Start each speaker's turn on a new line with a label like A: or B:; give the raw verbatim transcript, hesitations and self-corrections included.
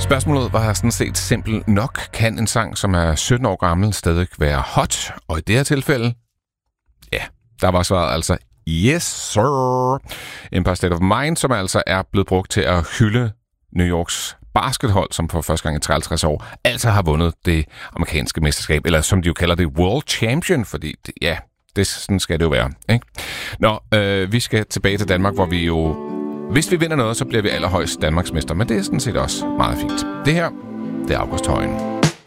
A: Spørgsmålet var sådan set simpelt nok. Kan en sang, som er sytten år gammel, stadig være hot? Og i det her tilfælde, ja, der var svaret altså yes, sir. Empire State of Mind, som altså er blevet brugt til at hylde New Yorks baskethold, som for første gang i treoghalvtreds år altså har vundet det amerikanske mesterskab, eller som de jo kalder det, World Champion, fordi det, ja, det, sådan skal det jo være, ikke? Nå, øh, vi skal tilbage til Danmark, hvor vi jo, hvis vi vinder noget, så bliver vi allerhøjst Danmarksmester, men det er sådan set også meget fint. Det her, det er August Højen.